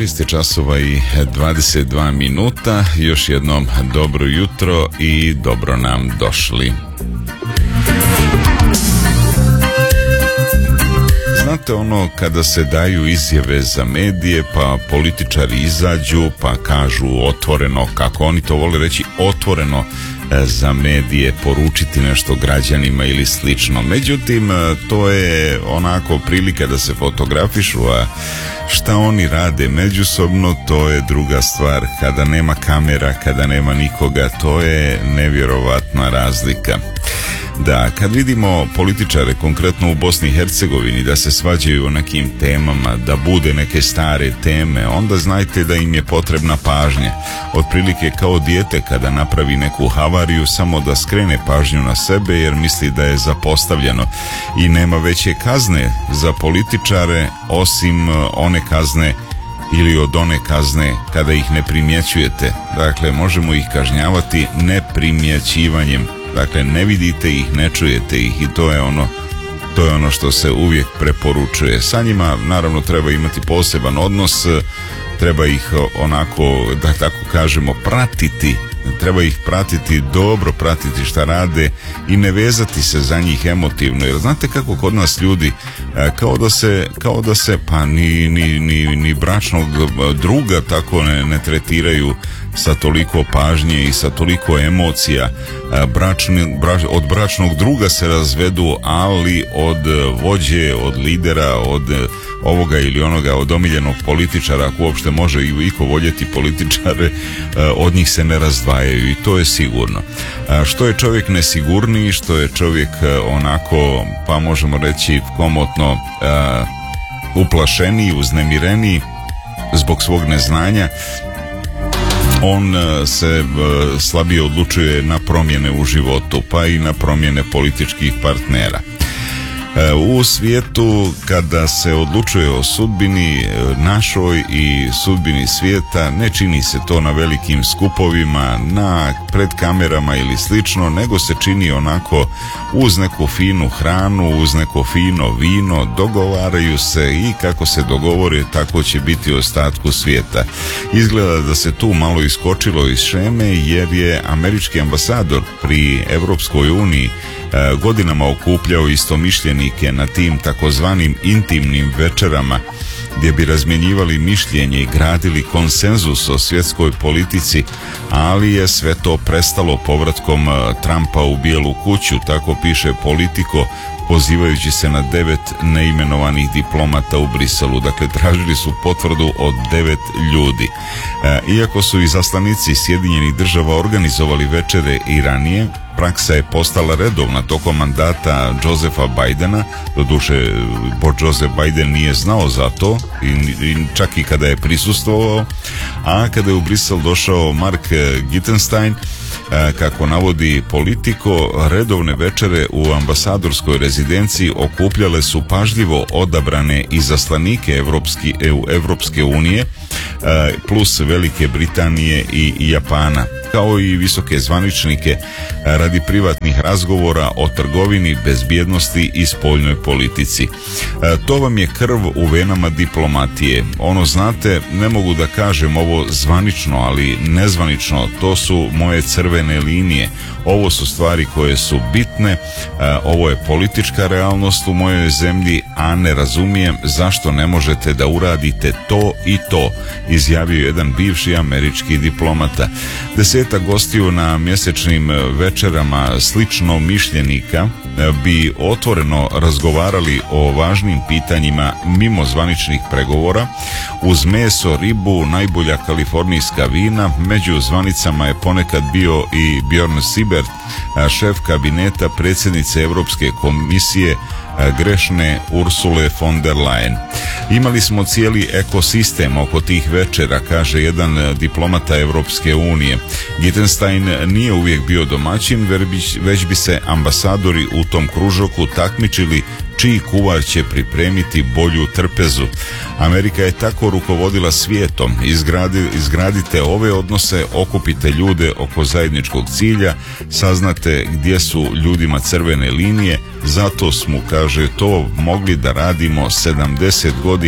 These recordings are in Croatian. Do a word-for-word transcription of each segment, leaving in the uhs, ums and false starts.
šest časova i dvadeset dva minuta. Još jednom dobro jutro i dobro nam došli. Znate ono kada se daju izjave za medije, pa političari izađu pa kažu otvoreno, kako oni to vole reći, otvoreno za medije poručiti nešto građanima ili slično. Međutim, to je onako prilika da se fotografišu, a šta oni rade međusobno, to je druga stvar. Kada nema kamera, kada nema nikoga, to je nevjerovatna razlika. Da, kad vidimo političare, konkretno u Bosni i Hercegovini, da se svađaju o nekim temama, da bude neke stare teme, onda znajte da im je potrebna pažnja. Otprilike kao dijete kada napravi neku havariju, samo da skrene pažnju na sebe jer misli da je zapostavljeno. I nema veće kazne za političare osim one kazne ili od one kazne kada ih ne primjećujete. Dakle, možemo ih kažnjavati neprimjećivanjem. Dakle, ne vidite ih, ne čujete ih i to je ono to je ono što se uvijek preporučuje. Sa njima naravno treba imati poseban odnos, treba ih onako, da tako kažemo, pratiti. Treba ih pratiti, dobro pratiti šta rade i ne vezati se za njih emotivno, jer znate kako kod nas ljudi kao da se, kao da se pa ni, ni, ni, ni bračnog druga tako ne, ne tretiraju sa toliko pažnje i sa toliko emocija. Bračni, brač, od bračnog druga se razvedu, ali od vođe, od lidera, od ovoga ili onoga, od omiljenog političara, ako uopšte može i iko voljeti političare, od njih se ne razdvajaju i to je sigurno. Što je čovjek nesigurniji, što je čovjek onako, pa možemo reći komotno uplašeniji, uznemireniji zbog svog neznanja, on se slabije odlučuje na promjene u životu, pa i na promjene političkih partnera. U svijetu kada se odlučuje o sudbini našoj i sudbini svijeta, ne čini se to na velikim skupovima, na pred kamerama ili slično, nego se čini onako uz neku finu hranu, uz neko fino vino, dogovaraju se i kako se dogovore tako će biti u ostatku svijeta. Izgleda da se tu malo iskočilo iz šeme jer je američki ambasador pri Europskoj uniji godinama okupljao istomišljenike na tim takozvanim intimnim večerama gdje bi razmjenjivali mišljenje i gradili konsenzus o svjetskoj politici, ali je sve to prestalo povratkom Trumpa u Bijelu kuću, tako piše Politico, pozivajući se na devet neimenovanih diplomata u Briselu. Dakle, tražili su potvrdu od devet ljudi. E, iako su izaslanici Sjedinjenih država organizovali večere i ranije, praksa je postala redovna tokom mandata Josepha Bidena. Doduše, Joseph Biden nije znao za to, i, i čak i kada je prisustvovao, a kada je u Brisel došao Mark Gittenstein, kako navodi Politico, redovne večere u ambasadorskoj rezidenciji okupljale su pažljivo odabrane izaslanike Evropski, Evropske unije plus Velike Britanije i Japana, kao i visoke zvaničnike radi privatnih razgovora o trgovini, bezbjednosti i spoljnoj politici. To vam je krv u venama diplomatije. Ono, znate, ne mogu da kažem ovo zvanično, ali nezvanično, to su moje crvene linije. Ovo su stvari koje su bitne, ovo je politička realnost u mojoj zemlji, a ne razumijem zašto ne možete da uradite to i to, izjavio jedan bivši američki diplomata. Desetak gostiju na mjesečnim večerama slično mišljenika bi otvoreno razgovarali o važnim pitanjima mimo zvaničnih pregovora. Uz meso, ribu, najbolja kalifornijska vina, među zvanicama je ponekad bio i Bjorn Sibert, šef kabineta predsjednice Europske komisije grešne Ursule von der Leyen. Imali smo cijeli ekosistem oko tih večera, kaže jedan diplomata Evropske unije. Gittenstein nije uvijek bio domaćin, već bi se ambasadori u tom kružoku takmičili čiji kuvar će pripremiti bolju trpezu. Amerika je tako rukovodila svijetom. Izgradi, izgradite ove odnose, okupite ljude oko zajedničkog cilja, saznate gdje su ljudima crvene linije, zato smo, kaže, to mogli da radimo sedamdeset godina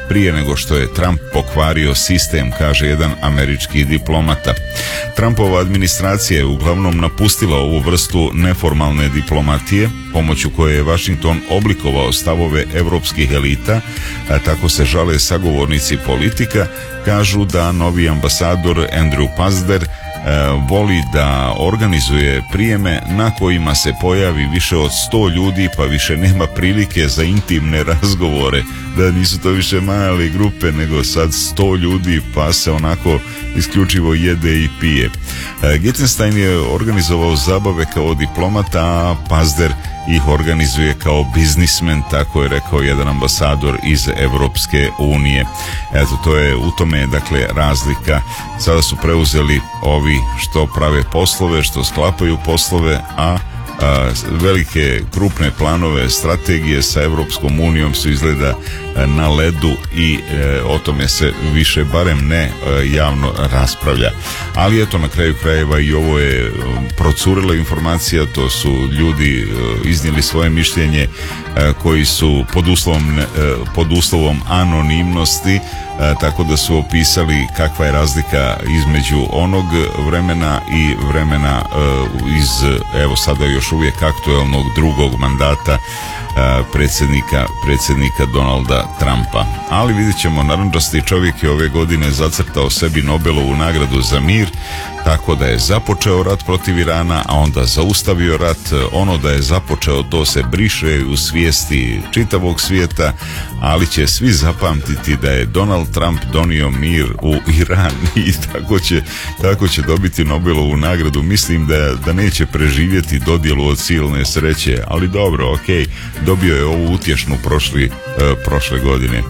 prije nego što je Trump pokvario sistem, kaže jedan američki diplomata. Trumpova administracija je uglavnom napustila ovu vrstu neformalne diplomatije, pomoću koje je Washington oblikovao stavove evropskih elita, a tako se žale sagovornici politika. Kažu da novi ambasador Andrew Pazder E, voli da organizuje prijeme na kojima se pojavi više od sto ljudi, pa više nema prilike za intimne razgovore, da nisu to više male grupe nego sad sto ljudi, pa se onako isključivo jede i pije. e, Gettenstein je organizovao zabave kao diplomata, a Pazder ih organizuje kao biznismen, tako je rekao jedan ambasador iz Evropske unije. Eto, to je u tome, dakle, razlika. Sada su preuzeli ovi što prave poslove, što sklapaju poslove, a A, velike krupne planove, strategije sa Evropskom unijom su izgleda na ledu i e, o tome se više barem ne e, javno raspravlja. Ali eto, na kraju krajeva i ovo je procurila informacija, to su ljudi e, iznijeli svoje mišljenje e, koji su pod uslovom, e, pod uslovom anonimnosti, e, tako da su opisali kakva je razlika između onog vremena i vremena e, iz, evo sada još uvijek aktuelnog drugog mandata predsjednika, predsjednika Donalda Trumpa. Ali vidjet ćemo, narančasti čovjek je ove godine zacrtao sebi Nobelovu nagradu za mir, tako da je započeo rat protiv Irana, a onda zaustavio rat. Ono da je započeo, to se briše u svijesti čitavog svijeta, ali će svi zapamtiti da je Donald Trump donio mir u Iran i tako će, tako će dobiti Nobelovu nagradu. Mislim da, da neće preživjeti dodjelu od silne sreće, ali dobro, ok, dobio je ovu utješnu prošli, uh, prošle godine.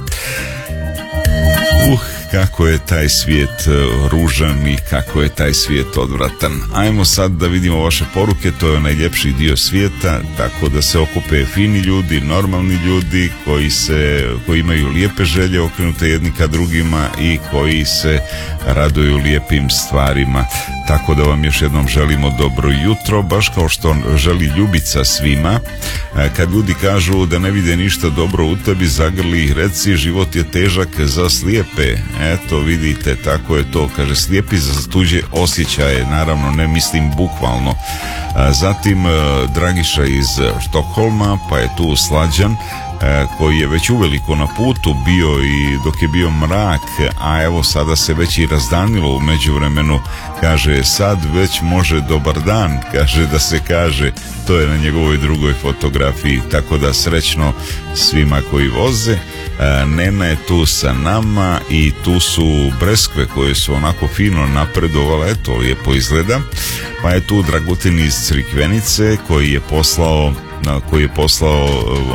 Uh, kako je taj svijet ružan i kako je taj svijet odvratan. Ajmo sad da vidimo vaše poruke, to je najljepši dio svijeta, tako da se okupe fini ljudi, normalni ljudi koji se, koji imaju lijepe želje okrenute jedni ka drugima i koji se raduju lijepim stvarima. Tako da vam još jednom želimo dobro jutro, baš kao što želi Ljubica svima. Kad ljudi kažu da ne vide ništa dobro u tebi, zagrli ih, reci život je težak za slijepe. Eto, vidite, tako je to, kaže, slijepi za tuđe osjećaje, naravno ne mislim bukvalno. Zatim Dragiša iz Štokholma, pa je tu Slađan koji je već uveliko na putu bio i dok je bio mrak, a evo sada se već i razdanilo u međuvremenu, kaže sad već može dobar dan, kaže da se kaže, to je na njegovoj drugoj fotografiji, tako da srećno svima koji voze. Nena je tu sa nama i tu su breskve koje su onako fino napredovale, eto lijepo izgleda, pa je tu Dragutin iz Crikvenice koji je poslao, koji je poslao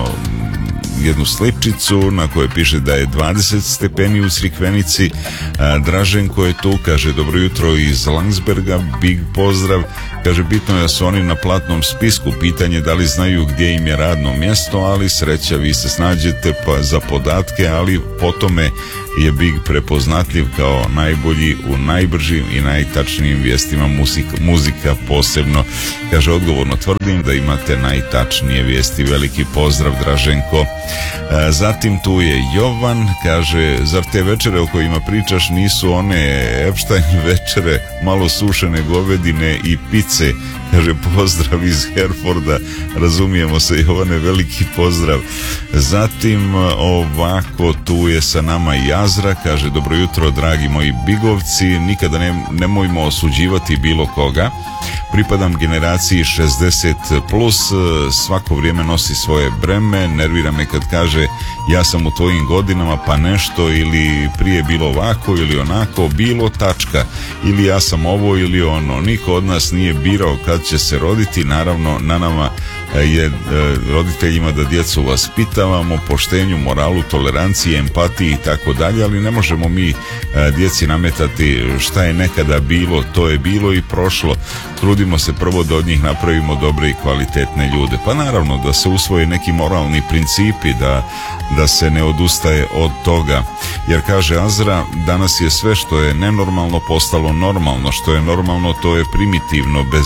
jednu sličicu na kojoj piše da je dvadeset stepeni u Crikvenici. Draženko je tu, kaže dobro jutro iz Landsberga, big pozdrav, kaže bitno je da su oni na platnom spisku, pitanje da li znaju gdje im je radno mjesto, ali sreća, vi se snađete pa za podatke, ali po tome je Big prepoznatljiv kao najbolji u najbržim i najtačnijim vijestima, muzika, muzika posebno, kaže odgovorno tvrdim da imate najtačnije vijesti, veliki pozdrav Draženko. E, zatim tu je Jovan, kaže zar te večere o kojima pričaš nisu one Epstein večere, malo sušene govedine i pice, kaže pozdrav iz Herforda, razumijemo se Jovane, veliki pozdrav. Zatim ovako tu je sa nama Jazra, kaže dobro jutro dragi moji bigovci, nikada ne, nemojmo osuđivati bilo koga, pripadam generaciji šezdeset plus, svako vrijeme nosi svoje breme, nervira me kad kaže ja sam u tvojim godinama pa nešto, ili prije bilo ovako ili onako, bilo tačka, ili ja sam ovo ili ono, niko od nas nije birao kad će se roditi, naravno na nama je roditeljima da djecu vaspitavamo, poštenju, moralu, toleranciji, empatiji i tako dalje, ali ne možemo mi djeci nametati šta je nekada bilo, to je bilo i prošlo. Trudimo se prvo da od njih napravimo dobre i kvalitetne ljude, pa naravno da se usvoje neki moralni principi, da, da se ne odustaje od toga, jer kaže Azra, danas je sve što je nenormalno postalo normalno, što je normalno to je primitivno, bez veze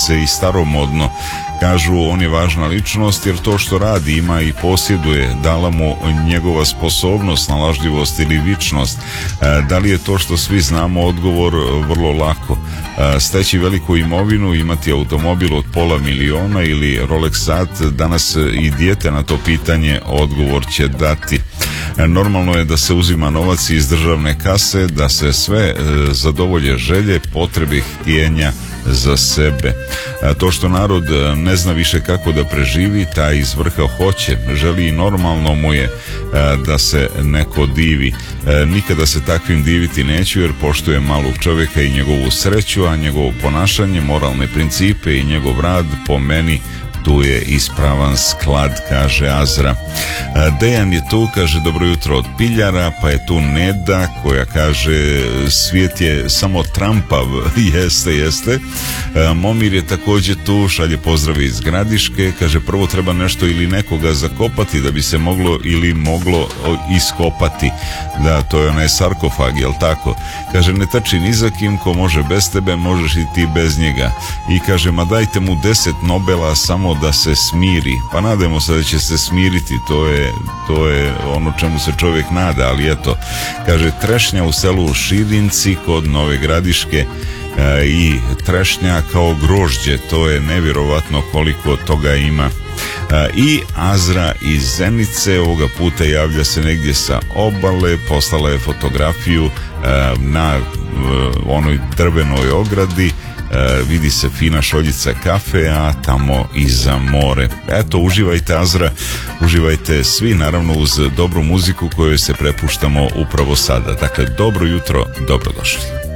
se i staromodno. Kažu, on je važna ličnost jer to što radi ima i posjeduje, dala mu njegova sposobnost, snalažljivost ili vičnost. Da li je to što svi znamo? Odgovor vrlo lako. Steći veliku imovinu, imati automobil od pola miliona ili Rolex sat, danas i dijete na to pitanje odgovor će dati. Normalno je da se uzima novac iz državne kase, da se sve zadovolje želje, potrebe, htjenja za sebe. To što narod ne zna više kako da preživi, taj iz vrha hoće, želi i normalno mu je da se neko divi. Nikada se takvim diviti neću jer poštujem malog čovjeka i njegovu sreću, a njegovo ponašanje, moralne principe i njegov rad po meni tu je ispravan sklad, kaže Azra. Dejan je tu, kaže dobro jutro od Piljara, pa je tu Neda koja kaže svijet je samo trampav. Jeste, jeste. Momir je također tu, šalje pozdrave iz Gradiške, kaže prvo treba nešto ili nekoga zakopati da bi se moglo ili moglo iskopati. Da, to je onaj sarkofag, jel tako? Kaže ne trči ni za kim, ko može bez tebe, možeš i ti bez njega. I kaže ma dajte mu deset Nobela samo da se smiri. Pa nadajmo se da će se smiriti, to je, to je ono čemu se čovjek nada, ali eto. Kaže trešnja u selu Širinci kod Nove Gradiške e, i trešnja kao grožđe, to je nevjerovatno koliko toga ima. E, I Azra iz Zenice ovoga puta javlja se negdje sa obale, poslala je fotografiju e, na e, onoj drvenoj ogradi. E, vidi se fina šoljica kafe, a tamo iza more. Eto, uživajte Azra, uživajte svi, naravno uz dobru muziku koju se prepuštamo upravo sada. Dakle, dobro jutro, dobrodošli.